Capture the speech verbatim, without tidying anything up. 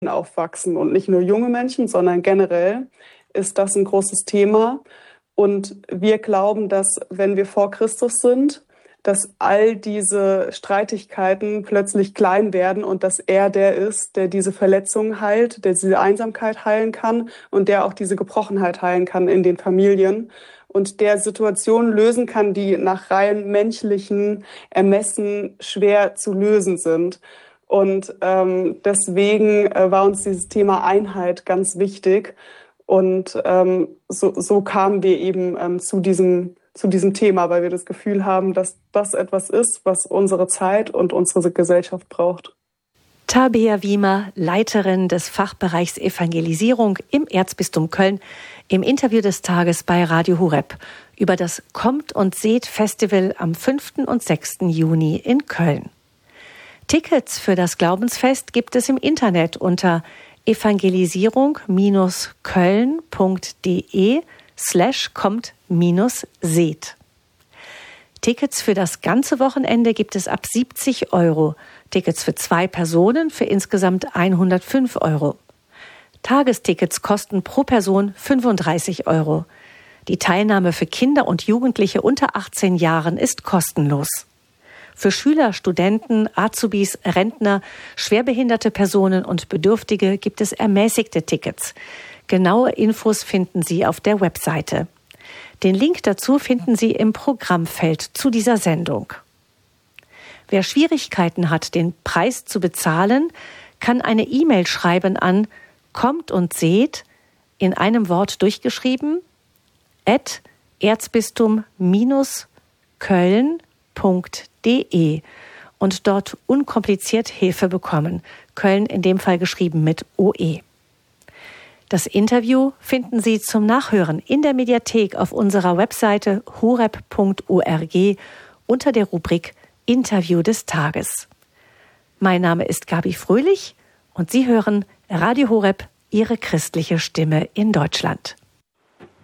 aufwachsen und nicht nur junge Menschen, sondern generell ist das ein großes Thema. Und wir glauben, dass wenn wir vor Christus sind, dass all diese Streitigkeiten plötzlich klein werden und dass er der ist, der diese Verletzungen heilt, der diese Einsamkeit heilen kann und der auch diese Gebrochenheit heilen kann in den Familien und der Situationen lösen kann, die nach rein menschlichen Ermessen schwer zu lösen sind. Und ähm, deswegen äh, war uns dieses Thema Einheit ganz wichtig. Und ähm, so, so kamen wir eben ähm, zu diesem zu diesem Thema, weil wir das Gefühl haben, dass das etwas ist, was unsere Zeit und unsere Gesellschaft braucht. Tabea Wiemer, Leiterin des Fachbereichs Evangelisierung im Erzbistum Köln, im Interview des Tages bei Radio Horeb über das Kommt und Seht Festival am fünften und sechsten Juni in Köln. Tickets für das Glaubensfest gibt es im Internet unter evangelisierung-köln.de slash kommt minus seht. Tickets für das ganze Wochenende gibt es ab siebzig Euro. Tickets für zwei Personen für insgesamt hundertfünf Euro. Tagestickets kosten pro Person fünfunddreißig Euro. Die Teilnahme für Kinder und Jugendliche unter achtzehn Jahren ist kostenlos. Für Schüler, Studenten, Azubis, Rentner, schwerbehinderte Personen und Bedürftige gibt es ermäßigte Tickets. Genaue Infos finden Sie auf der Webseite. Den Link dazu finden Sie im Programmfeld zu dieser Sendung. Wer Schwierigkeiten hat, den Preis zu bezahlen, kann eine E-Mail schreiben an kommt und seht, in einem Wort durchgeschrieben, at erzbistum-köln.de und dort unkompliziert Hilfe bekommen. Köln in dem Fall geschrieben mit O E. Das Interview finden Sie zum Nachhören in der Mediathek auf unserer Webseite horeb punkt org unter der Rubrik Interview des Tages. Mein Name ist Gabi Fröhlich und Sie hören Radio Horeb, Ihre christliche Stimme in Deutschland.